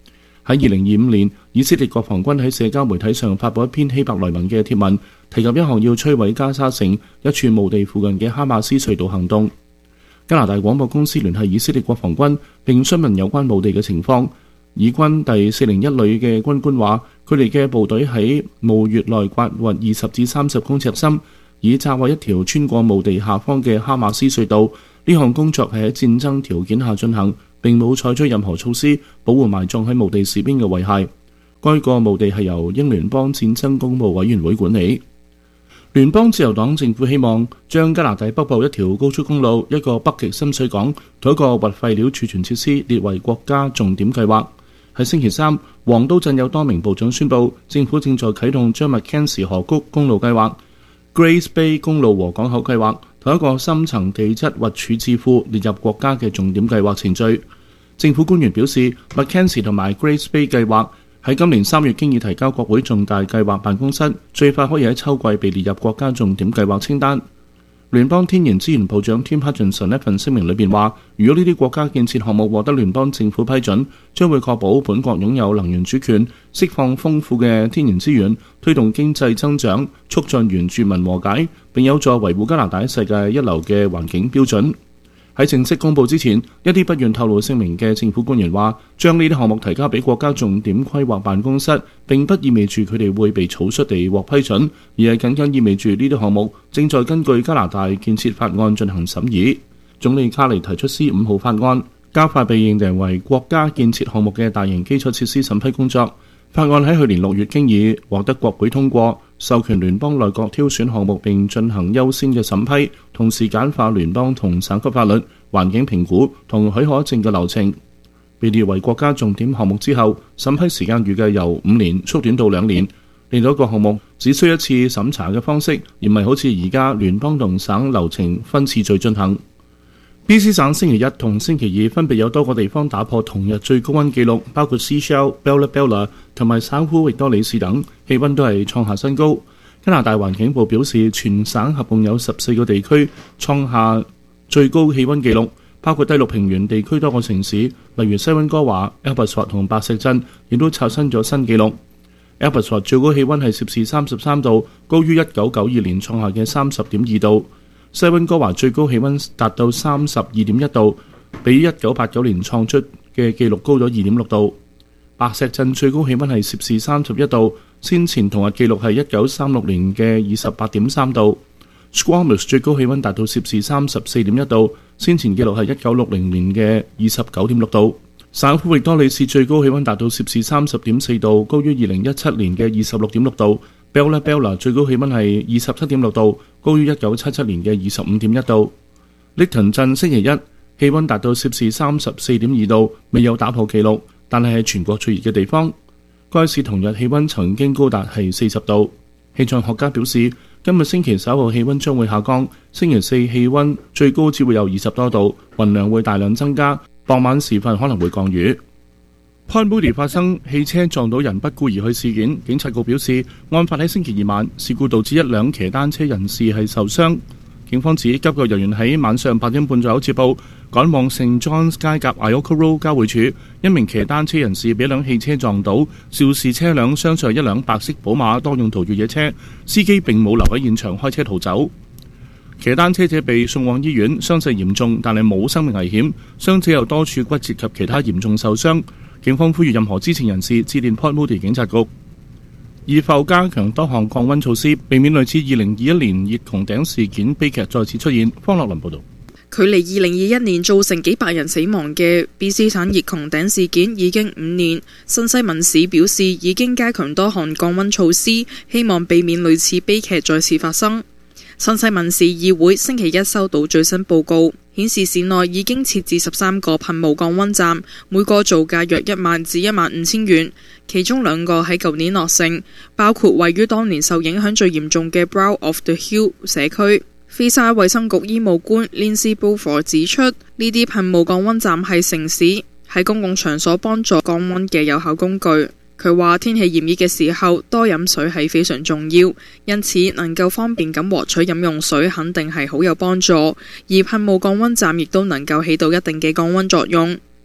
喺二零二五年，以色列國防軍喺社交媒體上發布一篇希伯來文嘅貼文，提及一項要摧毀加沙城一處墓地附近嘅哈馬斯隧道行動。加拿大廣播公司聯繫以色列國防軍並詢問有關墓地嘅情況。以軍第四零一旅嘅軍官話，佢哋嘅部隊喺墓穴內挖掘二十至三十公尺深，以炸毀一條穿過墓地下方嘅哈馬斯隧道。呢項工作係喺戰爭條件下進行，並冇採取任何措施保護埋葬喺墓地士兵嘅遺骸。該個墓地係由英聯邦戰爭公墓委員會管理。聯邦自由黨政府希望將加拿大北部一條高速公路、一個北極深水港同一個核廢料儲存設施列為國家重點計劃。喺星期三，黃都鎮有多名部長宣布，政府正在啟動將麥肯錫河谷公路計劃、Grace Bay 公路和港口計劃同一個深層地質核處置庫列入國家嘅重點計劃程序。政府官員表示，麥肯錫同埋 Grace Bay 計劃喺今年三月經已提交國會重大計劃辦公室，最快可以喺秋季被列入國家重點計劃清單。聯邦天然資源部長 Tim Hutchinson 一份聲明裏邊話，如果呢啲國家建設項目獲得聯邦政府批准，將會確保本國擁有能源主權，釋放豐富嘅天然資源，推動經濟增長，促進原住民和解，並有助維護加拿大世界一流嘅環境標準。喺正式公佈之前，一啲不願透露姓名嘅政府官員話，將呢啲項目提交俾國家重點規劃辦公室，並不意味住佢哋會被草率地獲批准，而係僅僅意味住呢啲項目正在根據加拿大建設法案進行審議。總理卡尼提出 C 五號法案，加快被認定為國家建設項目嘅大型基礎設施審批工作。法案喺去年六月經已獲得國會通過，授權聯邦內閣挑選項目並進行優先嘅審批，同時簡化聯邦同省級法律、環境評估同許可證嘅流程。被列為國家重點項目之後，審批時間預計由五年縮短到兩年，令到一個項目只需一次審查嘅方式，而唔係好似而家聯邦同省流程分次序進行。B C 省星期一同星期二分別有多個地方打破同日最高溫紀錄，包括 Seychelles、Bella Bella 同埋省府域多里士等，氣溫都係創下新高。加拿大環境部表示，全省合共有十四個地區創下最高氣溫紀錄，包括低陸平原地區多個城市，例如西溫哥華、Abbotsford 同白石鎮，亦都刷新咗新紀錄。Abbotsford 最高氣溫係攝氏三十三度，高於一九九二年創下嘅三十點二度。西溫哥華最高氣溫達到三十二點一度，比一九八九年創出嘅紀錄高咗二點六度。白石鎮最高氣溫係攝氏三十一度，先前同日紀錄係一九三六年嘅二十八點三度。Squamish 最高氣溫達到攝氏三十四點一度，先前紀錄係一九六零年嘅二十九點六度。省府域多里士最高氣溫達到攝氏三十點四度，高於二零一七年嘅二十六點六度。Bella Bella 最高氣溫係二十七點六度，高於一九七七年嘅二十五點一度。Lytton 鎮星期一氣溫達到攝氏三十四點二度，未有打破紀錄，但係係全國最熱嘅地方。該市同日氣溫曾經高達係四十度。氣象學家表示，今日星期稍後氣溫將會下降，星期四氣溫最高只會有二十多度，雲量會大量增加，傍晚時分可能會降雨。Port Moody 發生汽車撞到人不顧而去事件，警察局表示，案發喺星期二晚，事故導致一輛騎單車人士係受傷。警方指急救人員喺晚上八點半左右接報，趕往聖 John's 街夾 Ioko Road 交匯處，一名騎單車人士被一輛汽車撞倒，肇事車輛相信係一輛白色寶馬多用途越野車，司機並冇留喺現場開車逃走。騎單車者被送往醫院，傷勢嚴重，但係冇生命危險，傷者有多處骨折及其他嚴重受傷。警方呼籲任何知情人士致電 Port Moody 警察局，以後加強多項降溫措施，避免類似二零二一年熱穹頂事件悲劇再次出現。方樂林報導。 距離二零二一年造成幾百人死亡嘅 B C 省熱穹頂事件已經五年，新西敏市表示已經加強多項降溫措施，希望避免類似悲劇再次發生。新西敏市議會星期一收到最新報告，顯示市內已經設置十三個噴霧降溫站，每個造價約一萬至一萬五千元，其中兩個喺舊年落成，包括位於當年受影響最嚴重嘅 Brow of the Hill 社區。菲沙衛生局醫務官 Lindsay Beaufort 指出，呢啲噴霧降溫站係城市喺公共場所幫助降溫嘅有效工具。佢話天氣炎熱嘅時候，多飲水係非常重要，因此能夠方便咁獲取飲用水肯定係好有幫助，而噴霧降溫站亦都能夠起到一定嘅降溫作用。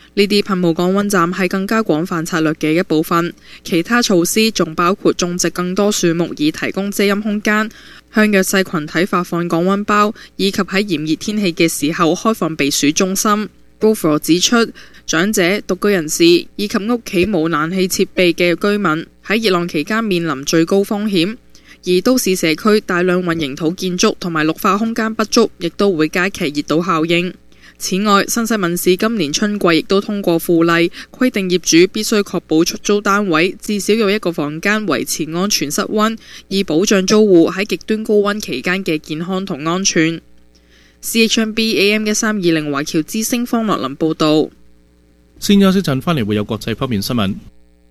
呢啲噴霧降溫站係更加廣泛策略嘅一部分，其他措施仲包括種植更多樹木以提供遮陰空間，向弱勢群體發放降溫包，以及喺炎熱天氣嘅時候開放避暑中心。Beaufort 指出，長者、獨居人士以及屋企冇冷氣設備嘅居民喺熱浪期間面臨最高風險，而都市社區大量混凝土建築同埋綠化空間不足，亦都會加劇熱島效應。此外，新西敏市今年春季亦都通過附例，規定業主必須確保出租單位至少有一個房間維持安全室溫，以保障租戶喺極端高溫期間嘅健康同安全。C H M B A M 一三二零華僑之聲方樂林報導。 先休息陣，翻嚟會有國際方面新聞。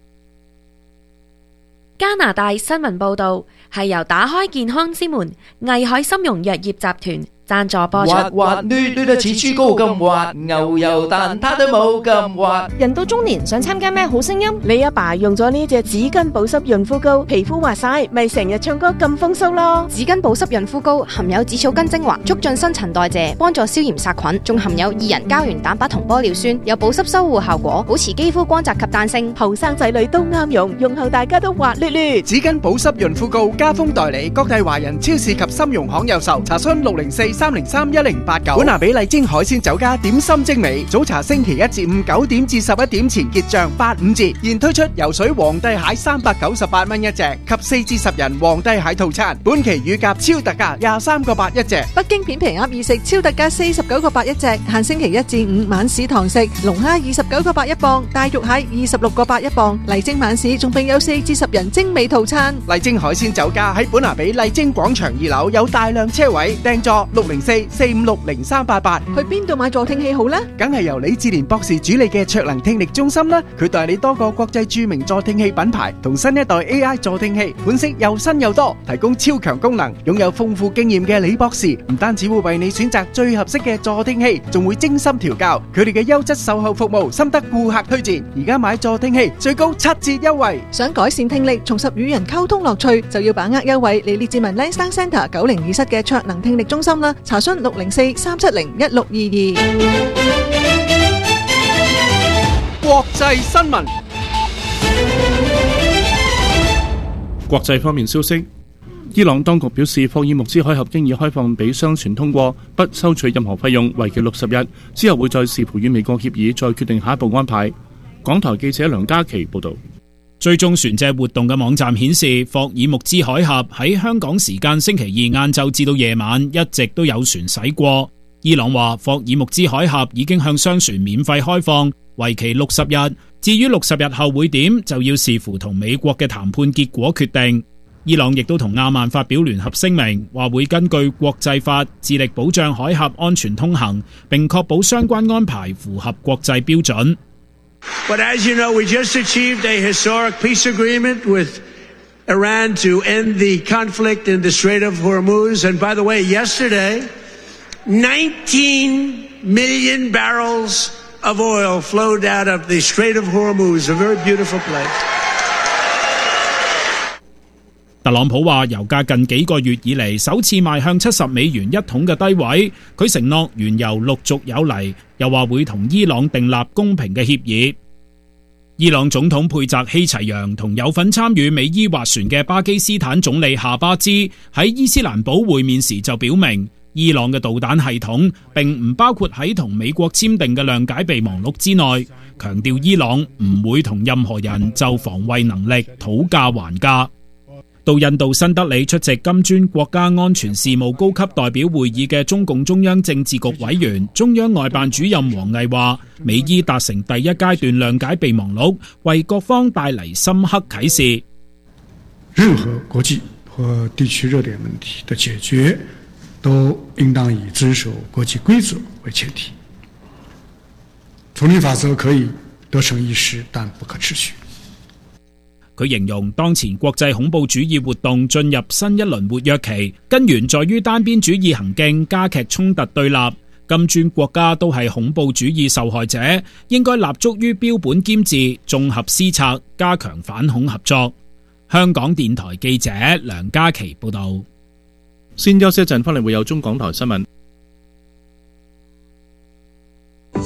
加拿大新聞報導係由打開健康之門藝海參茸藥業集團贊助播出。 滑滑捋捋得似豬膏咁滑，牛油蛋撻都冇咁滑。 人到中年想參加咩好聲音？你阿爸用咗呢隻紙巾保濕潤膚膏，皮膚滑晒，咪成日唱歌咁風騷咯。 紙巾保濕潤膚膏含有紫草根精華，促進新陳代謝，幫助消炎殺菌，仲含有二人膠原蛋白同玻尿酸，有保濕修護效果，保持肌膚光澤及彈性。 後生仔女都啱用，用後大家都滑捋捋。 紙巾保濕潤膚膏加封代理，各大華人超市及參茸行有售。查詢六零四三零三一零八九。本拿比麗晶海鮮酒家點心精美，早茶星期一至五九點至十一點前結賬八五折，現推出游水皇帝蟹三百九十八蚊一隻及四至十人皇帝蟹套餐，本期乳鴿超特價廿三個八一隻。 北京片皮鴨意食超特價四十九個八一隻，限星期一至五晚市堂食，龍蝦二十九個八一磅，大肉蟹二十六個八一磅。麗晶晚市仲並有四至十人精美套餐。 麗晶海鮮酒家喺本拿比麗晶廣場二樓有大量車位，訂座六零四四五六零三八八。 去邊度買助聽器好呢？ 梗係由李志蓮博士主理嘅卓能聽力中心啦。佢代理多個國際著名助聽器品牌同新一代 A I 助聽器，款式又新又多，提供超強功能。擁有豐富經驗嘅李博士唔單止會為你選擇最合適嘅助聽器，仲會精心調教。佢哋嘅優質售後服務深得顧客推薦。而家買助聽器最高七折優惠。 想改善聽力，重拾與人溝通樂趣，就要把握優惠嚟列治文 Lansdowne Centre 九零二室嘅卓能聽力中心啦。查詢六零四三七零一六二二。 國際新聞。 國際方面消息，伊朗當局表示，霍爾木茲海峽經已開放俾商船通過，不收取任何費用，為期六十日，之後會再視乎與美國協議，再決定下一步安排。港台記者梁嘉琪報道。 追蹤船隻活動嘅網站顯示，霍爾木茲海峽喺香港時間星期二晏晝至到夜晚一直都有船駛過。伊朗話霍爾木茲海峽已經向商船免費開放，為期六十日。至於六十日後會點，就要視乎同美國嘅談判結果決定。伊朗亦都同亞曼發表聯合聲明，話會根據國際法致力保障海峽安全通行，並確保相關安排符合國際標準。 But as you know, we just achieved a historic peace agreement with Iran to end the conflict in the Strait of Hormuz. And by the way, yesterday, nineteen million barrels of oil flowed out of the Strait of Hormuz, a very beautiful place. 特朗普話油價近幾個月以嚟首次邁向七十美元一桶嘅低位，佢承諾原油陸續有嚟，又話會同伊朗訂立公平嘅協議。伊朗總統佩澤希齊揚同有份參與美伊斡旋嘅巴基斯坦總理夏巴茲喺伊斯蘭堡會面時就表明，伊朗嘅導彈系統並唔包括喺同美國簽訂嘅諒解備忘錄之內，強調伊朗唔會同任何人就防衛能力討價還價。到印度新德里出席金磚國家安全事務高級代表會議嘅中共中央政治局委員、中央外辦主任王毅話，美伊達成第一階段諒解備忘錄，為各方帶嚟深刻啟示。 任何國際和地區熱點問題的解決，都應當以遵守國際規則為前提。叢林法則可以得逞一時，但不可持續。 佢形容當前國際恐怖主義活動進入新一輪活躍期，根源在於單邊主義行徑加劇衝突對立。金磚國家都係恐怖主義受害者，應該立足於標本兼治，綜合施策，加強反恐合作。香港電台記者梁嘉琪報道。 先休息一陣，翻嚟會有中港台新聞。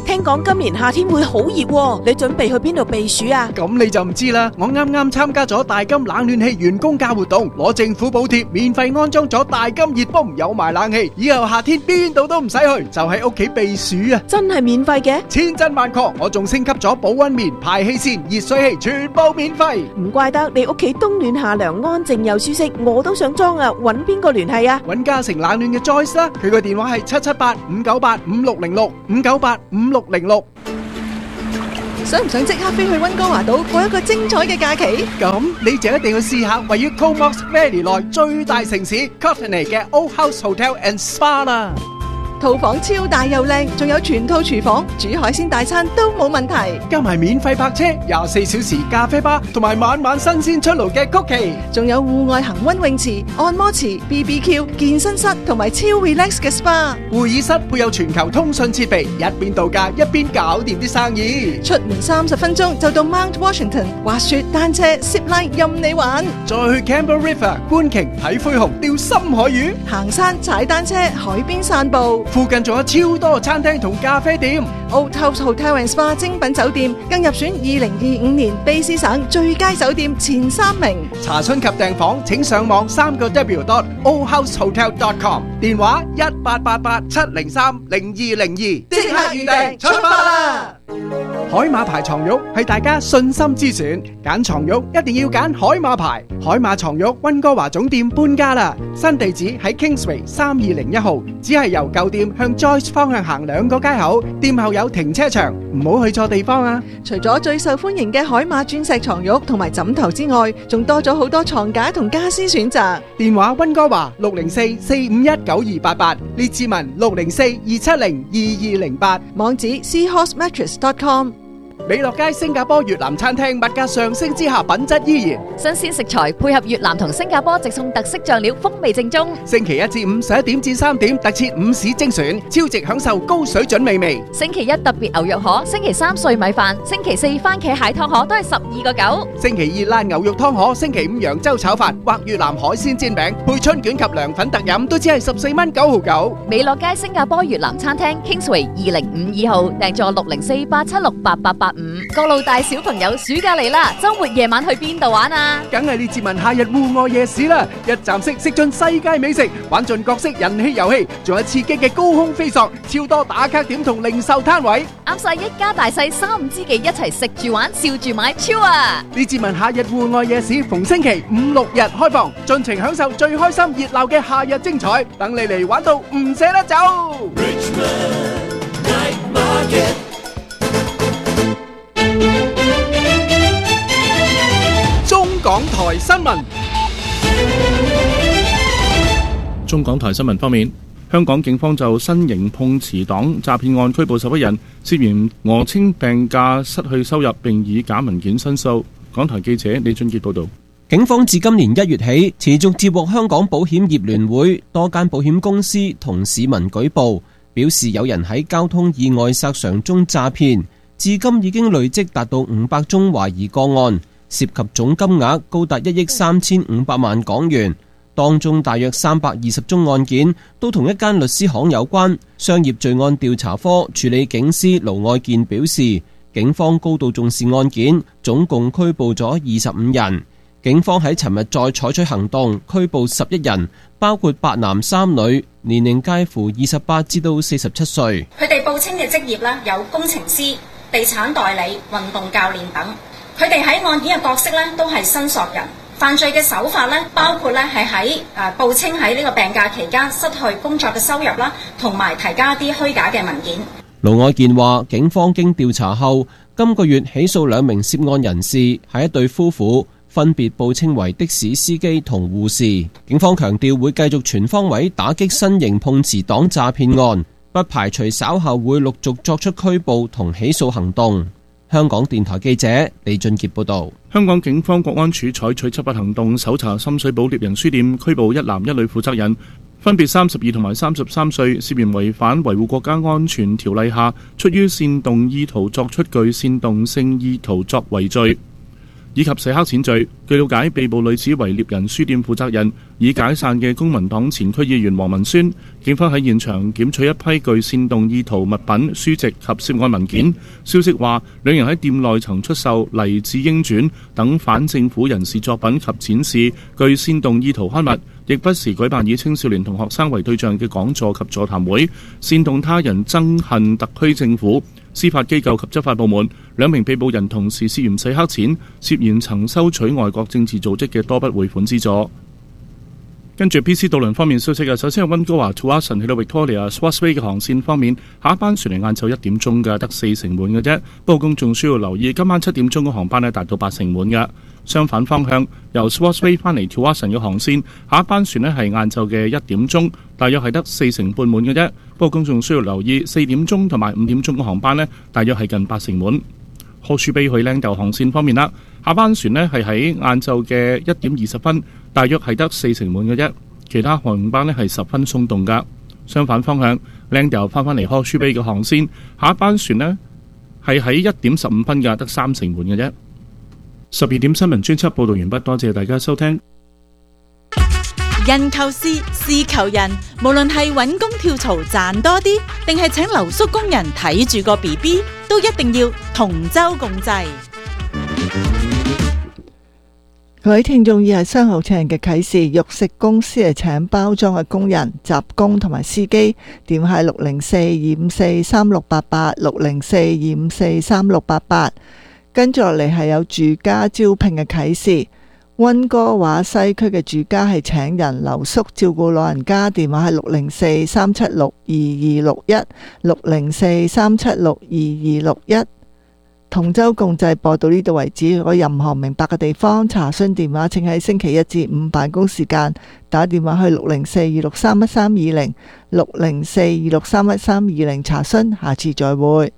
聽講今年夏天會好熱喎，你準備去邊度避暑啊？ 咁你就唔知啦，我啱啱參加咗大金冷暖氣員工價活動，攞政府補貼，免費安裝咗大金熱泵，有埋冷氣，以後夏天邊度都唔使去，就喺屋企避暑啊！ 真係免費嘅？ 千真萬確，我仲升級咗保溫棉、排氣扇、熱水器，全部免費。 唔怪得你屋企冬暖夏涼，安靜又舒適，我都想裝啊！揾邊個聯繫啊？ 揾嘉誠冷暖嘅 Joyce 啦，佢個電話係七七八五九八五六零六五九八五六零六。 想唔想即刻飛去溫哥華島過一個精彩嘅假期？ 咁你就一定要試下位於 Comox Valley 內最大城市 Courtenay 嘅 Old House Hotel and Spa 啦。 套房超大又靚，仲有全套廚房，煮海鮮大餐都冇問題。 加埋免費泊車、廿四小時咖啡吧，同埋晚晚新鮮出爐嘅曲奇， 仲有戶外恒溫泳池、按摩池、B B Q、健身室同埋超 relax 嘅 S P A。 會議室配有全球通訊設備，一邊度假一邊搞掂啲生意。 出門三十分鐘就到 Mount Washington， 滑雪、單車、zip line 任你玩。 再去 Campbell River 觀鯨、睇灰熊、釣深海魚， 行山、踩單車、海邊散步。 附近仲有超多餐廳同咖啡店。 Old House Hotel and Spa 精品酒店更入選二零二五年卑詩省最佳酒店前三名。 查詢及訂房請上網三個 W dot old house hotel dot com， 電話一八八八七零三零二零二，即刻預訂出發啦！海馬牌床褥係大家信心之選，揀床褥一定要揀海馬牌。海馬床褥溫哥華總店搬家啦，新地址喺 Kingsway 三二零一號，只係由舊店向 Joyce 方向行兩個街口，店後有停車場，唔好去錯地方啊！ 除咗最受歡迎嘅海馬鑽石床褥同埋枕頭之外，仲多咗好多床架同家私選擇。 電話溫哥華六零四四五一九二八八，列治文六零四二七零二二零八， 網址 seahorse mattress dot com。 美樂街新加坡越南餐廳物價上升之下，品質依然。 新鮮食材配合越南同新加坡直送特色醬料，風味正宗。 星期一至五十一點至三點，特設午市精選，超值享受高水準美味。 星期一特別牛肉河，星期三碎米飯，星期四番茄蟹湯河都係十二個九。 星期二辣牛肉湯河，星期五揚州炒飯或越南海鮮煎餅，配春卷及涼粉特飲都只係十四蚊九毫九。 美樂街新加坡越南餐廳 Kingsway 二零五二號，訂座六零四八七六八八八五。各路大小朋友暑假嚟啦，周末夜晚去邊度玩啊？ 梗係列治文夏日戶外夜市啦！一站式食盡世界美食，玩盡各式人氣遊戲，仲有刺激嘅高空飛索，超多打卡點同零售攤位， 啱晒一家大細三五知己一齊食住玩，笑住買，超啊！ 列治文夏日戶外夜市逢星期五六日開放，盡情享受最開心熱鬧嘅夏日精彩，等你嚟玩到唔捨得走。中港台新聞。 中港台新聞方面，香港警方就新型碰瓷黨詐騙案拘捕十一人，涉嫌訛稱病假失去收入，並以假文件申訴。港台記者李俊傑報導。 警方自今年一月起，持續接獲香港保險業聯會多間保險公司同市民舉報，表示有人喺交通意外索償中詐騙，至今已經累積達到五百宗懷疑個案，涉及總金額高達一億三千五百萬港元，當中大約三百二十宗案件都同一間律師行有關。商業罪案調查科處理警司盧愛健表示，警方高度重視案件，總共拘捕咗二十五人。警方喺尋日再採取行動，拘捕十一人，包括八男三女，年齡介乎二十八至到四十七歲。 佢哋報稱嘅職業呢，有工程師、地產代理、運動教練等。佢哋喺案件嘅角色咧，都係申索人。犯罪嘅手法咧，包括咧係喺誒報稱喺呢個病假期間失去工作嘅收入啦，同埋提交一啲虛假嘅文件。 盧愛健話，警方經調查後，今個月起訴兩名涉案人士，係一對夫婦，分別報稱為的士司機同護士。警方強調會繼續全方位打擊新型碰瓷黨詐騙案，不排除稍後會陸續作出拘捕同起訴行動。香港電台記者李俊傑報道。 香港警方國安處採取緝捕行動，搜查深水埗獵人書店，拘捕一男一女負責人，分別三十二同埋三十三歲，涉嫌違反維護國家安全條例下出於煽動意圖作出具煽動性意圖作為罪。 以及洗黑錢罪。據了解，被捕女子為獵人書店負責人，已解散嘅公民黨前區議員黃文宣。警方喺現場檢取一批具煽動意圖物品、書籍及涉案文件。消息話，兩人喺店內曾出售《黎智英傳》等反政府人士作品及展示具煽動意圖刊物，亦不時舉辦以青少年同學生為對象嘅講座及座談會，煽動他人憎恨特區政府。司法機構及執法部門兩名被捕人同時涉嫌洗黑錢，涉嫌曾收取外國政治組織嘅多筆匯款資助。跟住 P C 渡輪方面消息嘅，首先係溫哥華 to Assen 去到 Victoria Swansea 嘅航線方面，下一班船嚟晏晝一點鐘嘅，得四成滿嘅啫。不過公眾需要留意，今晚七點鐘嘅航班呢達到八成滿嘅。相反方向，由 Swansea 翻嚟 to Assen 嘅航線，下一班船呢係晏晝嘅一點鐘，大約係得四成半滿嘅啫。不過公眾需要留意，四點鐘同埋五點鐘嘅航班呢，大約係近八成滿。Horseshoe Bay 去 Langdale 航線方面啦，下班船呢係喺晏晝嘅一點二十分，大約係得四成滿嘅啫。其他航班呢係十分鬆動噶。相反方向 Langdale 翻返嚟 Horseshoe Bay 嘅航線，下一班船呢係喺一點十五分噶，得三成滿嘅啫。十二點新聞專輯報道完畢，多謝大家收聽。 人求事，事求人，無論係揾工跳槽賺多啲，定係請留宿工人睇住個 B B， 都一定要同舟共濟。 各位聽眾，以下商號請人嘅啟示：肉食公司係請包裝嘅工人、雜工同埋司機，電話係六零四二五四三六八八六零四二五四三六八八。跟住落嚟係有住家招聘嘅啟示。溫哥華西區嘅住家係請人留宿照顧老人家，電話係六零四三七六二二六一六零四三七六二二六一。同舟共濟播到呢度為止，如果任何明白嘅地方查詢電話，請喺星期一至五辦公時間打電話去六零四二六三一三二零六零四二六三一三二零查詢。下次再會。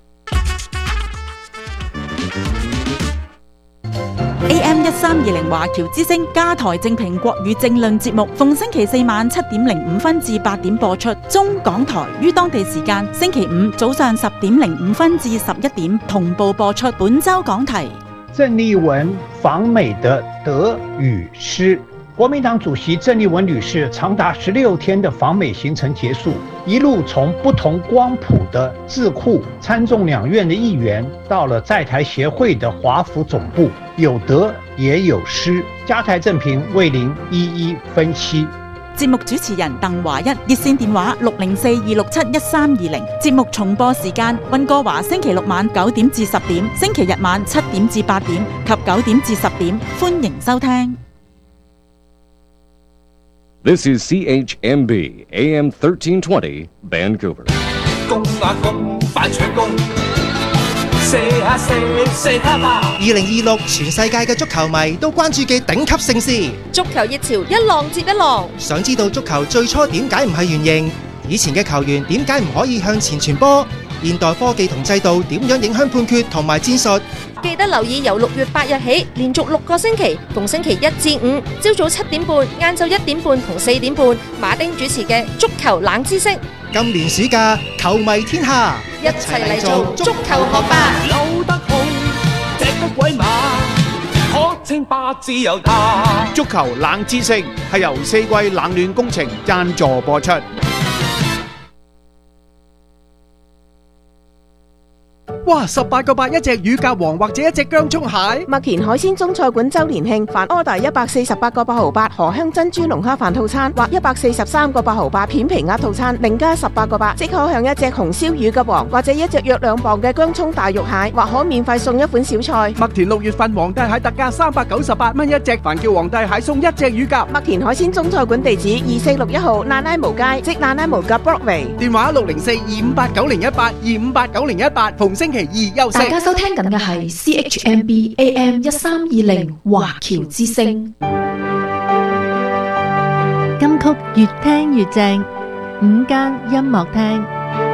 A M 一三二零華僑之聲加台正評國語政論節目，逢星期四晚七點零五分至八點播出。中港台於當地時間星期五早上十點零五分至十一點同步播出。本周講題： 鄭麗文訪美的得與失。國民黨主席鄭麗文女士長達十六天的訪美行程結束，一路從不同光譜的智庫、參眾兩院的議員，到了在台協會的華府總部，有得也有失。加台正評為您一一分析。 節目主持人鄧華一，熱線電話六零四二六七一三二零。節目重播時間：溫哥華星期六晚九點至十點，星期日晚七點至八點及九點至十點。歡迎收聽。 This is C H M B A M thirteen twenty Vancouver。 公啊公，快搶攻！射下射，射下吧！二零二六全世界嘅足球迷都關注嘅頂級盛事， 足球熱潮一浪接一浪。 想知道足球最初點解唔係圓形？以前嘅球員點解唔可以向前傳波？現代科技同制度點樣影響判決同埋戰術？ 記得留意由六月八日起，連續六個星期，逢星期一至五，朝早七點半、晏晝一點半同四點半，馬丁主持嘅足球冷知識。 今年暑假，球迷天下， 一齊嚟做足球學霸。 扭得好，踢得鬼馬，可稱霸自由他。 足球冷知識係由四季冷暖工程贊助播出。哇！十八個八一隻乳鴿王或者一隻薑蔥蟹。 麥田海鮮中菜館周年慶，凡 order 一百四十八個八毫八荷香珍珠龍蝦飯套餐，或一百四十三個八毫八片皮鴨套餐，另加十八個八，即可向一隻紅燒乳鴿王或者一隻約兩磅嘅薑蔥大肉蟹，或可免費送一款小菜。 麥田六月份皇帝蟹特價三百九十八蚊一隻，凡叫皇帝蟹送一隻乳鴿。 麥田海鮮中菜館地址二四六一號那拉無街，即那拉無鴿 Broadway。 電話六零四二五八九零一八二五八九零一八，逢星期二休息。 大家收聽緊嘅係 C H M B A M 一三二零華僑之聲。 金曲越聽越正，午間音樂廳。